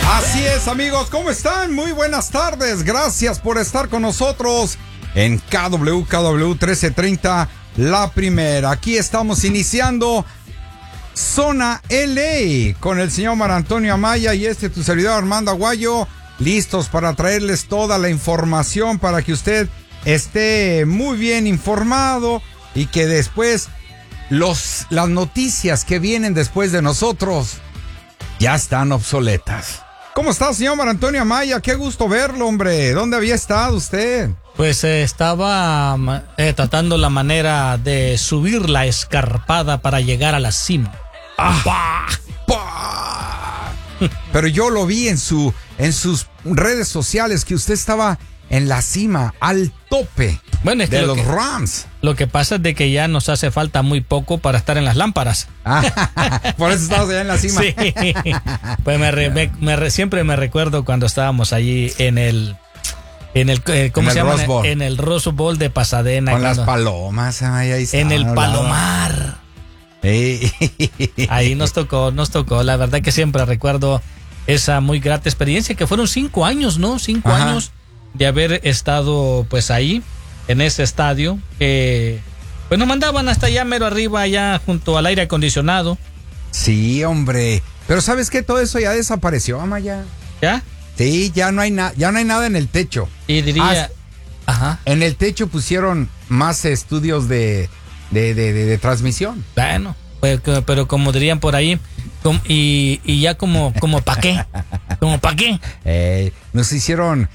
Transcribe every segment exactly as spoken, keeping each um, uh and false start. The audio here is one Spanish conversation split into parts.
Así es, amigos, ¿cómo están? Muy buenas tardes, gracias por estar con nosotros en K W K W trece treinta, La Primera. Aquí estamos iniciando Zona L A con el señor Mar Antonio Amaya y este tu servidor Armando Aguayo, listos para traerles toda la información para que usted esté muy bien informado y que después los, las noticias que vienen después de nosotros ya están obsoletas. ¿Cómo está, señor Mar Antonio Amaya? Qué gusto verlo, hombre. ¿Dónde había estado usted? Pues eh, estaba eh, tratando la manera de subir la escarpada para llegar a la cima. Ah, ¡Bah! ¡Bah! Pero yo lo vi en su en sus redes sociales que usted estaba en la cima, al tope bueno, es que de lo los que, Rams. Lo que pasa es de que ya nos hace falta muy poco para estar en las lámparas. Ah, por eso estabas allá en la cima. Sí. Pues me, re, me, me re, siempre me recuerdo cuando estábamos allí en el en el eh, ¿cómo en se el llama? Rose Bowl. En el Rose Bowl de Pasadena. Con cuando, las palomas. Ahí, ahí en el está, Palomar. Hey. Ahí nos tocó, nos tocó. La verdad que siempre recuerdo esa muy grata experiencia que fueron cinco años, ¿no? Cinco Ajá. años de haber estado pues ahí en ese estadio que pues nos mandaban hasta allá mero arriba, allá junto al aire acondicionado. Sí, hombre. Pero ¿sabes qué? Todo eso ya desapareció, Amaya. ¿Ya? Sí, ya no hay nada, ya no hay nada en el techo. Y diría, ah, ajá. En el techo pusieron más estudios de de, de, de, de transmisión. Bueno, pues, pero como dirían por ahí, com, y, y ya como, como pa' qué, como pa' qué. Eh, nos hicieron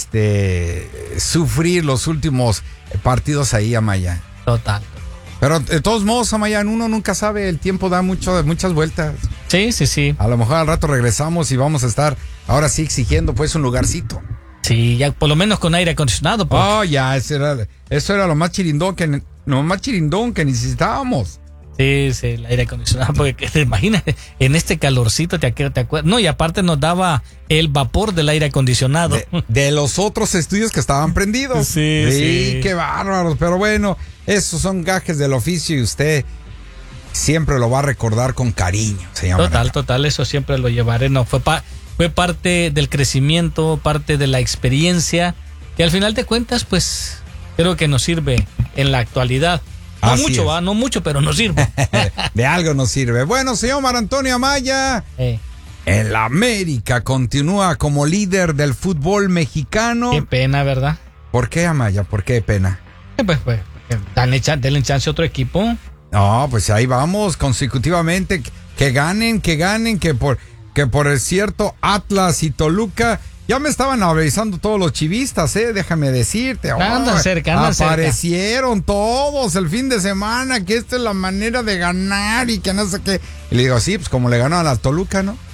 este sufrir los últimos partidos ahí, Amaya. Total. Pero de todos modos, Amaya, uno nunca sabe, el tiempo da mucho, muchas vueltas. Sí, sí, sí. A lo mejor al rato regresamos y vamos a estar ahora sí exigiendo pues un lugarcito. Sí, ya por lo menos con aire acondicionado. Porque... Oh, ya, eso era, eso era lo más chirindón que, lo más chirindón que necesitábamos. Sí, sí, el aire acondicionado, porque te imaginas, en este calorcito te, te acuerdas. No, y aparte nos daba el vapor del aire acondicionado. De, de los otros estudios que estaban prendidos. Sí, sí, sí. Qué bárbaros. Pero bueno, esos son gajes del oficio y usted siempre lo va a recordar con cariño, señor. Total, total, eso siempre lo llevaré. No, fue, pa, fue parte del crecimiento, parte de la experiencia, que al final de cuentas, pues, creo que nos sirve en la actualidad. No Así mucho, es. va, no mucho, pero nos sirve. De algo nos sirve. Bueno, señor Mar Antonio Amaya, Eh, el América continúa como líder del fútbol mexicano. qué pena, ¿verdad? ¿Por qué, Amaya? ¿Por qué pena? Eh, pues, pues, eh, denle, chan- denle chance a otro equipo. No, pues ahí vamos consecutivamente. Que ganen, que ganen, que por, que por el cierto Atlas y Toluca. Ya me estaban avisando todos los chivistas, eh, déjame decirte. Andan Oh, cerca, andan cerca. Aparecieron todos el fin de semana, que esta es la manera de ganar y que no sé qué. Y le digo, sí, pues como le ganaban a Toluca, ¿no?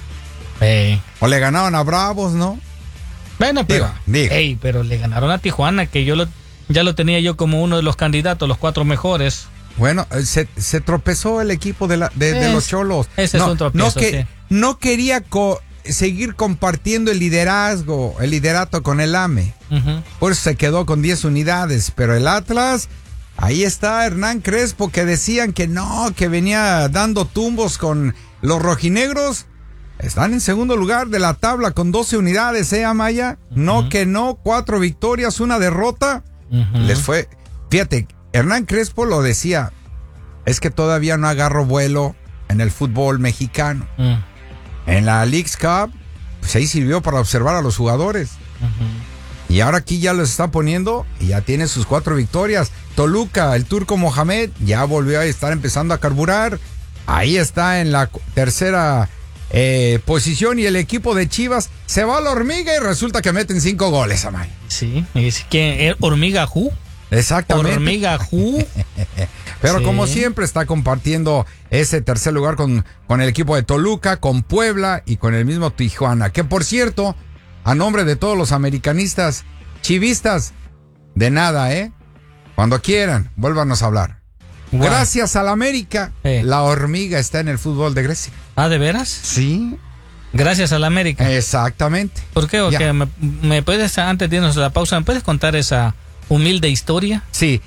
Eh. O le ganaban a Bravos, ¿no? Bueno, pero, Diga, diga. Ey, pero le ganaron a Tijuana, que yo lo, ya lo tenía yo como uno de los candidatos, los cuatro mejores. Bueno, eh, se, se tropezó el equipo de, la, de, de Es- los Cholos. ese no, es un tropiezo, no, que, sí. no quería co- seguir compartiendo el liderazgo, el liderato con el A M E. Uh-huh. Por eso se quedó con diez unidades. Pero el Atlas, ahí está Hernán Crespo, que decían que no, que venía dando tumbos con los rojinegros. Están en segundo lugar de la tabla con doce unidades, ¿eh, Amaya? Uh-huh. No, que no, cuatro victorias, una derrota. Uh-huh. Les fue. Fíjate, Hernán Crespo lo decía, es que todavía no agarro vuelo en el fútbol mexicano. Uh-huh. En la Leagues Cup, pues ahí sirvió para observar a los jugadores. Uh-huh. Y ahora aquí ya los está poniendo y ya tiene sus cuatro victorias. Toluca, el turco Mohamed, ya volvió a estar empezando a carburar. Ahí está en la tercera eh, posición y el equipo de Chivas se va a la hormiga y resulta que meten cinco goles, Amay. Sí, es que Hormiga Ju. Exactamente. Hormiga Ju. Pero Sí. como siempre está compartiendo ese tercer lugar con, con el equipo de Toluca, con Puebla y con el mismo Tijuana. Que por cierto, a nombre de todos los americanistas, chivistas, de nada, ¿eh? Cuando quieran, vuélvanos a hablar. Wow. Gracias a la América, Eh. la hormiga está en el fútbol de Grecia. Ah, ¿de veras? Sí. Gracias a la América. Exactamente. ¿Por qué? ¿O Ya. qué? ¿Me, me puedes, antes de irnos a la pausa, me puedes contar esa humilde historia? Sí.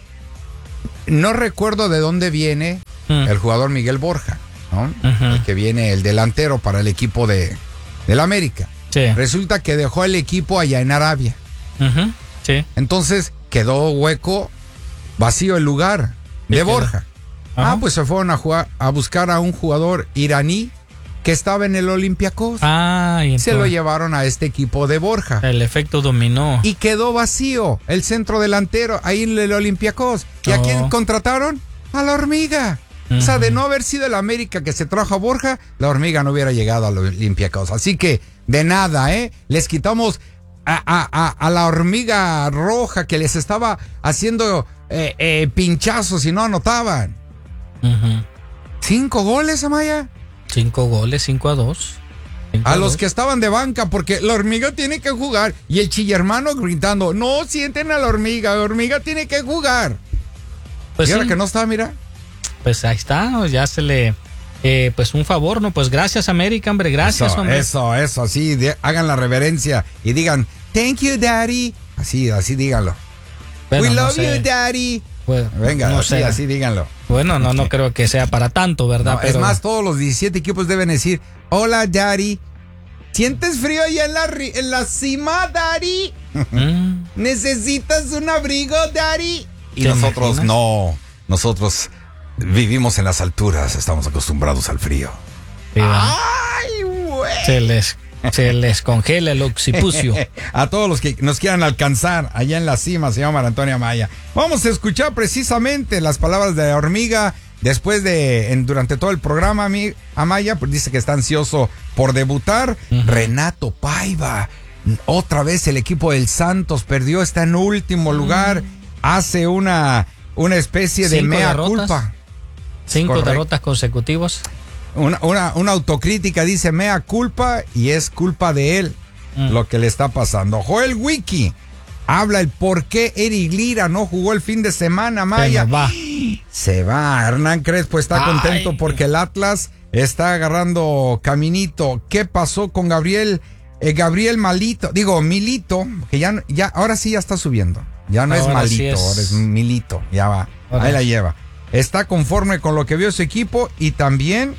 No recuerdo de dónde viene Mm. el jugador Miguel Borja, ¿no? Ujú. El que viene el delantero para el equipo de del América. Sí. Resulta que dejó el equipo allá en Arabia. Uh-huh. Sí. Entonces quedó hueco, vacío el lugar de quedó? Borja. Ajá. Ah, pues se fueron a jugar, a buscar a un jugador iraní que estaba en el Olympiacos. Ah, y se lo llevaron a este equipo de Borja. El efecto dominó. Y quedó vacío el centro delantero ahí en el Olympiacos. ¿Y Oh. a quién contrataron? A la Hormiga. Uh-huh. O sea, de no haber sido el América que se trajo a Borja, la Hormiga no hubiera llegado al Olympiacos. Así que, de nada, ¿eh? Les quitamos a, a, a, a la Hormiga Roja que les estaba haciendo eh, eh, pinchazos y no anotaban. Uh-huh. ¿Cinco goles, Amaya? Cinco goles, cinco a dos. Cinco A a los dos. que estaban de banca, porque la Hormiga tiene que jugar. Y el chillermano gritando, no sienten a la Hormiga, la Hormiga tiene que jugar. Pues y ahora sí, que no está, mira. pues ahí está, ya se le... Eh, pues un favor, ¿no? Pues gracias, América, hombre, gracias, eso, hombre. Eso, eso, así, de- hagan la reverencia y digan, thank you, daddy. Así, así díganlo. Bueno, We no love sé. you, daddy. Pues, Venga, no así, sé. así díganlo. Bueno, no, no creo que sea para tanto, ¿verdad? No, es más, todos los diecisiete equipos deben decir, hola, daddy. ¿Sientes frío allá en la, ri- en la cima, daddy? Mm, ¿Necesitas un abrigo, daddy? Y ¿Te nosotros imaginas? no, nosotros vivimos en las alturas, estamos acostumbrados al frío. sí, va. ¡Ay, güey! se les se les congela el occipucio. A todos los que nos quieran alcanzar allá en la cima, señor Mar Antonio Amaya. Vamos a escuchar precisamente las palabras de la Hormiga después de, en, durante todo el programa, mi, Amaya, pues dice que está ansioso por debutar. Uh-huh. Renato Paiva, otra vez el equipo del Santos perdió, está en último lugar, hace una, una especie de Cinco mea derrotas. culpa. Cinco Correcto. derrotas consecutivas. Una, una, una autocrítica, dice mea culpa, y es culpa de él Mm. lo que le está pasando. Joel Wiki habla el por qué Eric Lira no jugó el fin de semana, Maya. Se nos va. Se va. Hernán Crespo está Ay. contento porque el Atlas está agarrando caminito. ¿Qué pasó con Gabriel? Eh, Gabriel Malito, digo, Milito, que ya, ya, ahora sí ya está subiendo. Ya no es Ahora sí Malito, es- ahora es Milito, ya va. Ahora Ahí la sí. lleva. Está conforme con lo que vio su equipo y también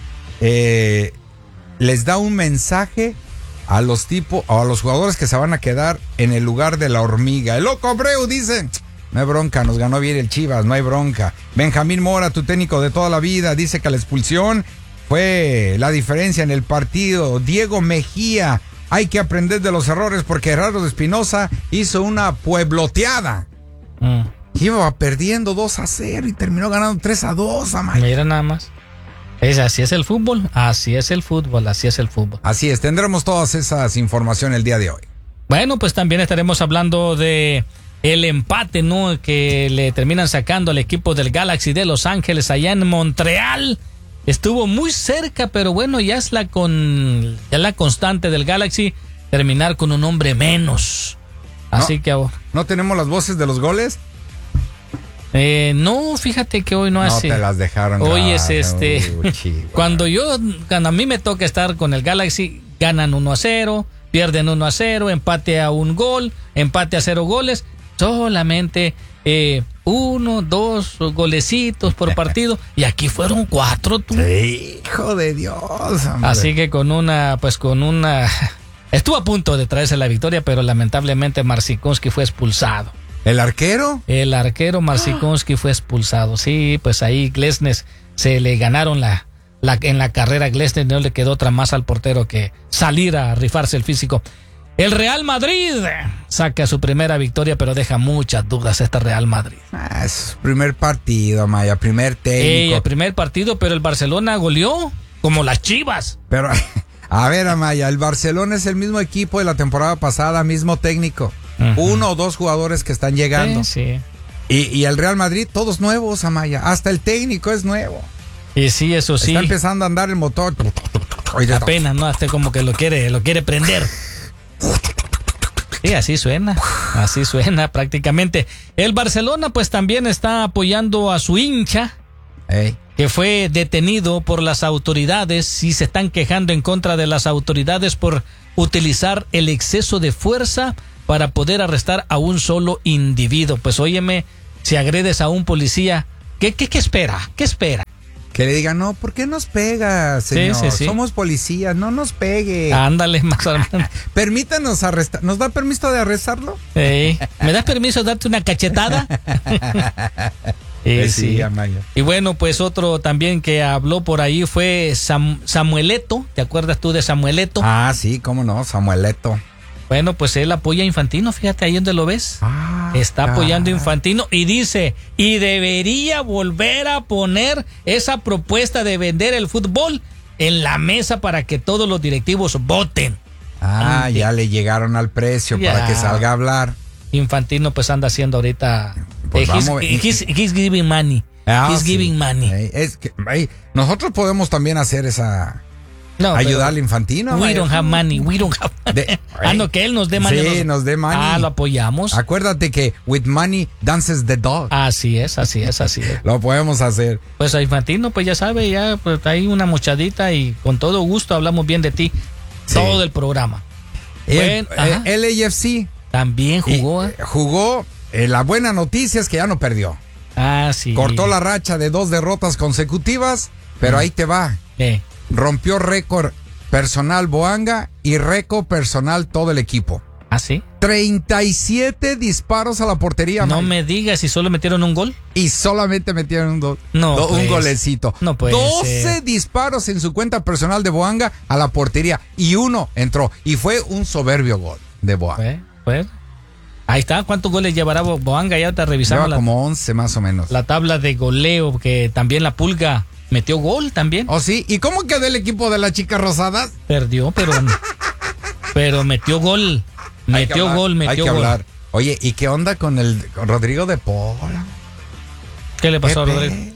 eh, les da un mensaje a los tipos o a los jugadores que se van a quedar en el lugar de la Hormiga. El loco Abreu dice, no hay bronca, nos ganó bien el Chivas, no hay bronca. Benjamín Mora, tu técnico de toda la vida, dice que la expulsión fue la diferencia en el partido. Diego Mejía, hay que aprender de los errores porque Gerardo de Espinosa hizo una puebloteada. Mm. Iba perdiendo dos a cero y terminó ganando tres a dos, Amaya. Mira nada más. Es, así es el fútbol, así es el fútbol, así es el fútbol. Así es, tendremos todas esas informaciones el día de hoy. Bueno, pues también estaremos hablando de el empate, ¿no? Que le terminan sacando al equipo del Galaxy de Los Ángeles allá en Montreal. Estuvo muy cerca, pero bueno, ya es la con ya la constante del Galaxy terminar con un hombre menos. Así No. que ahora. ¿No tenemos las voces de los goles? Eh, no, fíjate que hoy no, No hace. te las dejaron. Hoy grabar. es este. Uy, chihuahua. Cuando yo, cuando a mí me toca estar con el Galaxy, ganan uno a cero, pierden uno a cero, empate a un gol, empate a cero goles, solamente eh, uno, dos golecitos por partido, y aquí fueron cuatro, tú. Hijo de Dios. Hombre. Así que con una, pues con una, estuvo a punto de traerse la victoria, pero lamentablemente Marcinkonski fue expulsado. ¿El arquero? El arquero Marcinkonski fue expulsado. Sí, pues ahí Glesnes se le ganaron la, la en la carrera. Glesnes no le quedó otra más al portero que salir a rifarse el físico. El Real Madrid saca su primera victoria, pero deja muchas dudas este Real Madrid. Ah, es su primer partido, Maya, primer técnico. Ey, el primer partido, pero el Barcelona goleó como las Chivas. Pero, a ver, Amaya, el Barcelona es el mismo equipo de la temporada pasada, mismo técnico. Ujú. Uno o dos jugadores que están llegando. Sí, Y, y el Real Madrid, todos nuevos, Amaya. Hasta el técnico es nuevo. sí. Y sí, eso sí. Está empezando a andar el motor. Oye, Apenas, ¿no? Hasta como que lo quiere, lo quiere prender. Sí, así suena, así suena prácticamente. El Barcelona pues también está apoyando a su hincha, Ey. que fue detenido por las autoridades y se están quejando en contra de las autoridades por utilizar el exceso de fuerza para poder arrestar a un solo individuo. Pues óyeme, si agredes a un policía, ¿qué, qué, qué espera? ¿Qué espera? Que le digan, no, ¿por qué nos pega, señor? Sí, sí, sí. Somos policías, no nos pegue. Ándale, más o menos. Permítanos arrestar. ¿Nos da permiso de arrestarlo? Sí. ¿Me das permiso de darte una cachetada? Eh, sí, sí. Amaya. Y bueno, pues otro también que habló por ahí fue Sam- Samueleto. ¿Te acuerdas tú de Samueleto? Ah, sí, cómo no, Samueleto. Bueno, pues él apoya a Infantino, fíjate ahí donde lo ves. Ah, Está apoyando a caray. Infantino y dice, y debería volver a poner esa propuesta de vender el fútbol en la mesa para que todos los directivos voten. Ah, Ante. ya le llegaron al precio Ya. para que salga a hablar. Infantino pues anda haciendo ahorita... Pues eh, he's, vamos, he's- he's giving money. Ah, he's sí. giving money. Ey, es que, ey, nosotros podemos también hacer esa... No, ayudar al pero Infantino. We Amaya. don't have money, we don't have money. De- ah, no, que él nos dé money. Sí, nos dé money. Ah, lo apoyamos. Acuérdate que with money dances the dog. Así es, así es, así es. Lo podemos hacer. Pues a Infantino, pues ya sabe, ya pues, hay una mochadita y con todo gusto hablamos bien de ti. Sí. Todo el programa. El, Bueno, ajá. eh, L A F C También jugó. y, eh, jugó. eh, la buena noticia es que ya no perdió. Ah, sí. Cortó la racha de dos derrotas consecutivas, pero Mm. ahí te va. Eh, Rompió récord personal Boanga y récord personal todo el equipo. ¿Ah, sí? treinta y siete disparos a la portería, No Mike. me digas si solo metieron un gol. Y solamente metieron un, do- No, do- un pues. golecito. No puede doce ser. disparos en su cuenta personal de Boanga a la portería y uno entró. Y fue un soberbio gol de Boanga. Pues, pues. Ahí está. ¿Cuántos goles llevará Bo- Boanga? Ya te revisamos Lleva la, como once más o menos. la tabla de goleo, que también la Pulga metió gol también. ¿Oh, sí? ¿Y cómo quedó el equipo de las chicas rosadas? Perdió, pero pero metió gol. Hay que Metió hablar, gol, hay metió que gol. hablar. Oye, ¿y qué onda con el con Rodrigo de Paula? ¿Qué le pasó a Pepe. Rodrigo?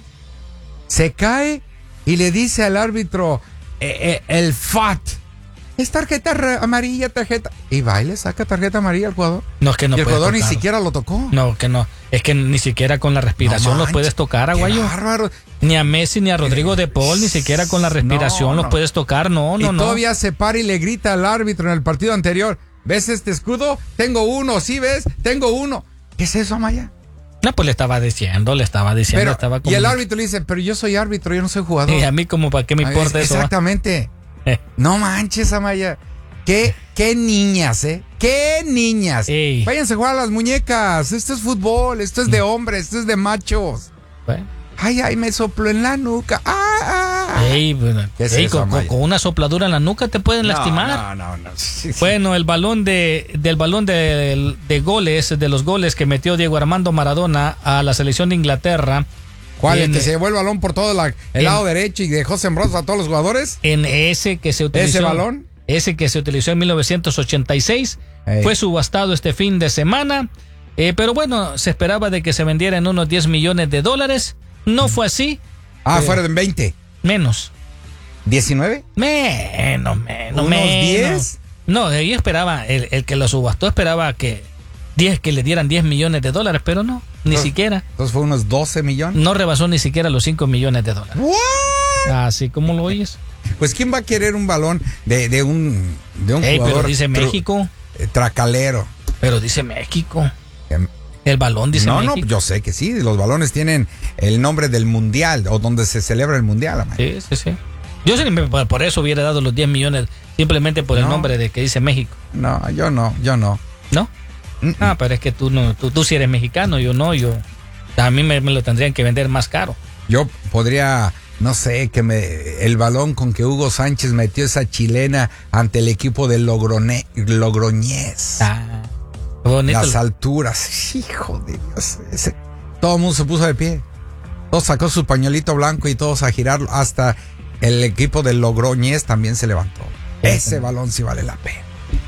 Se cae y le dice al árbitro, eh, eh, el F A T, es tarjeta re- amarilla, tarjeta. Y va y le saca tarjeta amarilla al jugador. No, es que no y el puede jugador ni tocarlo. siquiera lo tocó. No, que no. Es que ni siquiera con la respiración No los puedes manches, tocar, qué aguayo. bárbaro. Ni a Messi ni a Rodrigo de Paul, ni siquiera con la respiración No, los no. puedes tocar. No, no, y no. todavía se para y le grita al árbitro en el partido anterior, ¿ves este escudo? Tengo uno, ¿sí ves? Tengo uno. ¿Qué es eso, Amaya? No, pues le estaba diciendo, le estaba diciendo. Pero, estaba y el árbitro le dice, pero yo soy árbitro, yo no soy jugador. Y a mí como para qué me Ah, importa es- eso. va? Exactamente. Eh. No manches, Amaya. ¿Qué, qué niñas, ¿eh? ¿Qué niñas? Ey. Váyanse a jugar a las muñecas. Esto es fútbol, esto es de hombres, esto es de machos. Bueno. Ay, ay, me sopló en la nuca. Ah, ah. Ey, bueno, ¿Qué es ey, eso, con, con- Amaya? con una sopladura en la nuca te pueden No, lastimar. No, no, no. Sí, sí. Bueno, el balón de del balón de, de goles, de los goles que metió Diego Armando Maradona a la selección de Inglaterra. ¿Cuál? ¿El en, que se llevó el balón por todo la- el en- lado derecho y dejó sembrados a todos los jugadores? en ese que se utilizó. ¿Ese balón? Ese que se utilizó en mil novecientos ochenta y seis. Ey. Fue subastado este fin de semana. Eh, pero bueno, se esperaba de que se vendiera en unos diez millones de dólares. No fue así. Ah, Eh, fueron veinte. Menos. ¿diecinueve? Menos, menos, ¿Unos menos. diez? No, yo esperaba, el, el que lo subastó esperaba que diez, que le dieran diez millones de dólares, pero no, ni Ah. siquiera. Entonces fue unos doce millones. No rebasó ni siquiera los cinco millones de dólares. ¿What? Así como lo oyes. Pues ¿quién va a querer un balón de, de un, de un Ey, jugador pero dice tru- México. eh, tracalero? Pero dice México. Em, El balón dice no, México. no, yo sé que sí, los balones tienen el nombre del mundial o donde se celebra el mundial. Amaya. Sí, sí, sí. Yo sí, por por eso hubiera dado los diez millones, simplemente por el No. nombre de que dice México. No, yo no, yo no. ¿No? Mm, mm. Ah, pero es que tú no, tú, tú sí eres mexicano, yo no, yo. A mí me, me lo tendrían que vender más caro. Yo podría, no sé, que me el balón con que Hugo Sánchez metió esa chilena ante el equipo de Logrone, Logroñés. Ah, bonito. Las alturas, hijo de Dios. Ese- todo el mundo se puso de pie. Todo sacó su pañuelito blanco y todos a girarlo. Hasta el equipo de Logroñés también se levantó. Ese balón sí vale la pena.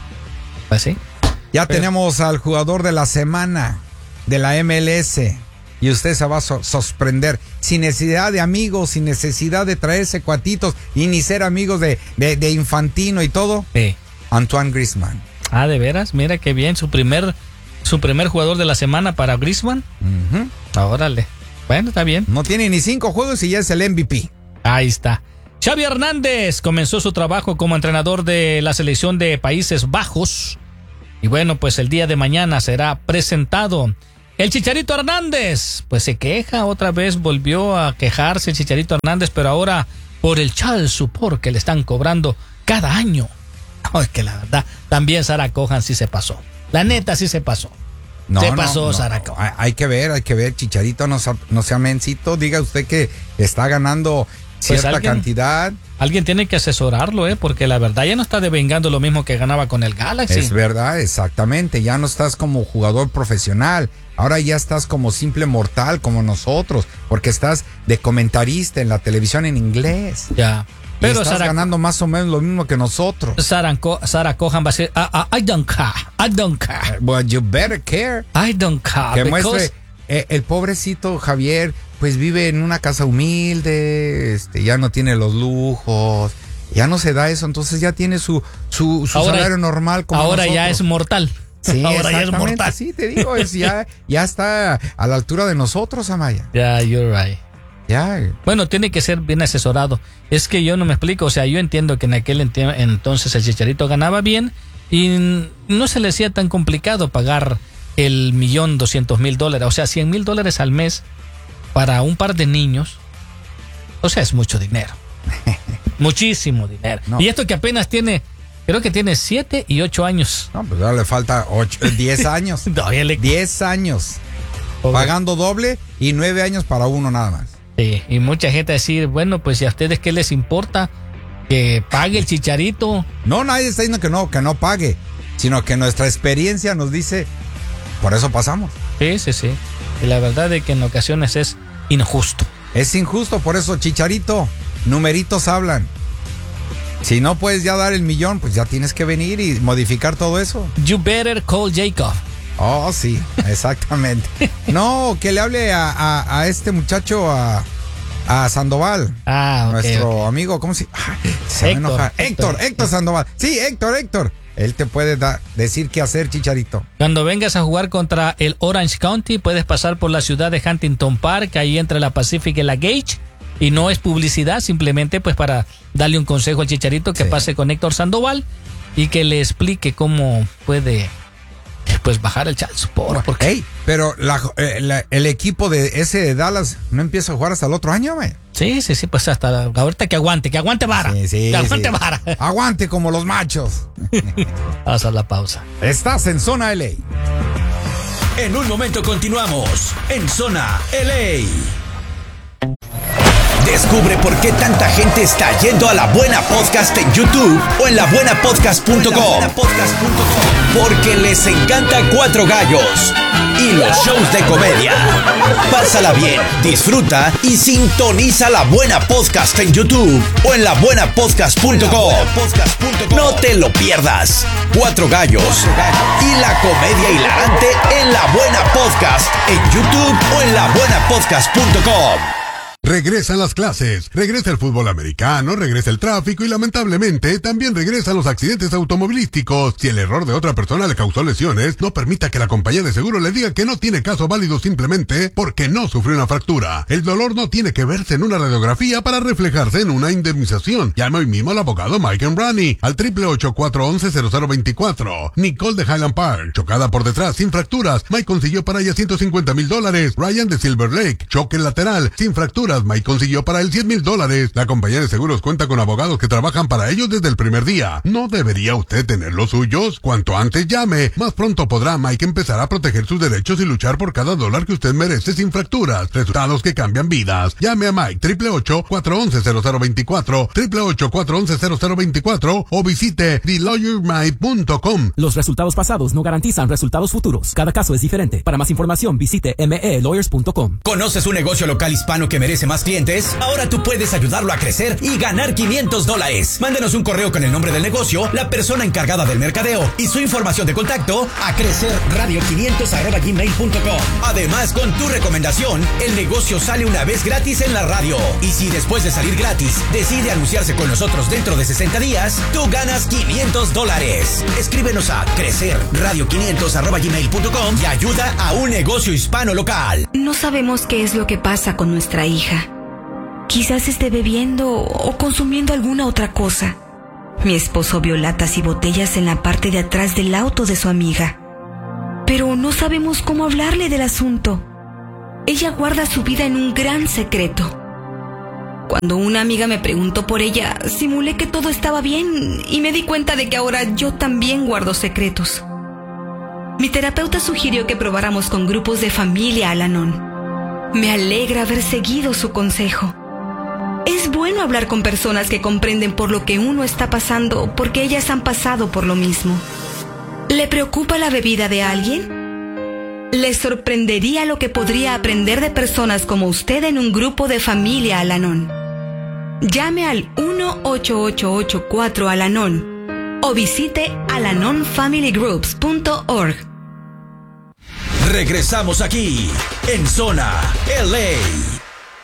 Pues sí. Ya Pero- tenemos al jugador de la semana de la M L S. Y usted se va a so- sorprender. Sin necesidad de amigos, sin necesidad de traerse cuatitos y ni ser amigos de, de, de Infantino y todo. Sí. Antoine Griezmann. Ah, de veras, mira qué bien, su primer, su primer jugador de la semana para Griezmann. Ujú. Órale. Bueno, está bien. No tiene ni cinco juegos y ya es el M V P. Ahí está. Xavi Hernández comenzó su trabajo como entrenador de la selección de Países Bajos. Y bueno, pues el día de mañana será presentado El Chicharito Hernández, pues se queja, otra vez volvió a quejarse el Chicharito Hernández, pero ahora por el child support que le están cobrando cada año. No, es que la verdad, también Sarah Cohan sí se pasó. La neta sí se pasó. No, se no, pasó no, Sarah Cohan. Hay, hay que ver, hay que ver, Chicharito, no, no sea mencito, diga usted que está ganando cierta pues alguien, cantidad. Alguien tiene que asesorarlo, ¿eh? Porque la verdad ya no está devengando lo mismo que ganaba con el Galaxy. Es verdad, exactamente, ya no estás como jugador profesional, ahora ya estás como simple mortal como nosotros, porque estás de comentarista en la televisión en inglés. Ya. Pero Pero estás Sarah, ganando más o menos lo mismo que nosotros. Sarah, Co- Sarah Cohan va a decir, I, I, I don't care, I don't care, But you better care. I don't care. Que because- muestre, eh, el pobrecito Javier, pues vive en una casa humilde, este, ya no tiene los lujos, ya no se da eso, entonces ya tiene su, su, su Ahora- salario normal como Ahora nosotros. ya es mortal. Sí, ahora ya es exactamente, mortal. sí, te digo, es ya, ya está a la altura de nosotros, Amaya. Ya, you're right. Ya. Bueno, tiene que ser bien asesorado. Es que yo no me explico, o sea, yo entiendo que en aquel enti- entonces el Chicharito ganaba bien y no se le hacía tan complicado pagar el millón doscientos mil dólares, o sea, cien mil dólares al mes para un par de niños. O sea, es mucho dinero. Muchísimo dinero. No. Y esto que apenas tiene, creo que tiene siete y ocho años. No, pues ya le falta ocho, diez años. Todavía le- diez años. Pobre. Pagando doble y nueve años para uno nada más. Sí, y mucha gente decir, bueno, pues si a ustedes qué les importa que pague el Chicharito. No, nadie está diciendo que no, que no pague, sino que nuestra experiencia nos dice, por eso pasamos. Sí, sí, sí. Y la verdad es que en ocasiones es injusto. Es injusto, por eso, Chicharito, numeritos hablan. Si no puedes ya dar el millón, pues ya tienes que venir y modificar todo eso. You better call Jacob. Oh, sí, exactamente. No, que le hable a, a, a este muchacho, a, a Sandoval. Ah, ok, nuestro ok. amigo, ¿cómo se, ay, se va a Héctor, enojar? Héctor. Héctor, Héctor Sandoval. Sí, Héctor, Héctor. Él te puede da- decir qué hacer, Chicharito. Cuando vengas a jugar contra el Orange County, puedes pasar por la ciudad de Huntington Park, ahí entre la Pacific y la Gage. Y no es publicidad, simplemente pues para darle un consejo al Chicharito que Sí. pase con Héctor Sandoval y que le explique cómo puede pues bajar el child support. Porque Ey, pero la, eh, la- el equipo de ese de Dallas no empieza a jugar hasta el otro año, güey. sí, sí, sí, pues hasta ahorita que aguante, que aguante vara. Sí, sí, que aguante sí. vara. Aguante como los machos. Vamos a la pausa. Estás en Zona L A. En un momento continuamos en Zona L A. Descubre por qué tanta gente está yendo a La Buena Podcast en YouTube o en la buena podcast punto com. Porque les encanta Cuatro Gallos y los shows de comedia. Pásala bien, disfruta y sintoniza La Buena Podcast en YouTube o en la buena podcast punto com. No te lo pierdas. Cuatro Gallos y la comedia hilarante en La Buena Podcast en YouTube o en la buena podcast punto com. Regresan las clases, regresa el fútbol americano, regresa el tráfico y lamentablemente también regresan los accidentes automovilísticos. Si el error de otra persona le causó lesiones, no permita que la compañía de seguro le diga que no tiene caso válido simplemente porque no sufrió una fractura. El dolor no tiene que verse en una radiografía para reflejarse en una indemnización. Llame hoy mismo al abogado Mike Embrani al triple ocho, cuatro once, cero cero veinticuatro. Nicole de Highland Park, chocada por detrás sin fracturas, Mike consiguió para ella ciento cincuenta mil dólares. Ryan de Silver Lake, choque lateral sin fracturas, Mike consiguió para él cien mil dólares. La compañía de seguros cuenta con abogados que trabajan para ellos desde el primer día. ¿No debería usted tener los suyos? Cuanto antes llame, más pronto podrá Mike empezar a proteger sus derechos y luchar por cada dólar que usted merece sin fracturas. Resultados que cambian vidas. Llame a Mike triple ocho, cuatro once, cero cero veinticuatro, triple ocho, cuatro once, cero cero veinticuatro o visite the lawyer mike punto com. Los resultados pasados no garantizan resultados futuros. Cada caso es diferente. Para más información visite m e lawyers punto com. ¿Conoces un negocio local hispano que merece más clientes? Ahora tú puedes ayudarlo a crecer y ganar quinientos dólares. Mándenos un correo con el nombre del negocio, la persona encargada del mercadeo y su información de contacto a crecerradio quinientos arroba gmail punto com. Además, con tu recomendación, el negocio sale una vez gratis en la radio. Y si después de salir gratis decide anunciarse con nosotros dentro de sesenta días, tú ganas quinientos dólares. Escríbenos a crecerradio quinientos arroba gmail punto com y ayuda a un negocio hispano local. No sabemos qué es lo que pasa con nuestra hija. Quizás esté bebiendo o consumiendo alguna otra cosa. Mi esposo vio latas y botellas en la parte de atrás del auto de su amiga. pero no sabemos cómo hablarle del asunto. Ella guarda su vida en un gran secreto. Cuando una amiga me preguntó por ella, simulé que todo estaba bien y me di cuenta de que ahora yo también guardo secretos. Mi terapeuta sugirió que probáramos con grupos de familia Al-Anon. Me alegra haber seguido su consejo. Es bueno hablar con personas que comprenden por lo que uno está pasando, porque ellas han pasado por lo mismo. ¿Le preocupa la bebida de alguien? Le sorprendería lo que podría aprender de personas como usted en un grupo de familia Al-Anon. Llame al uno ocho ocho ocho cuatro Al-Anon o visite alanon family groups punto org. Regresamos aquí en Zona L A.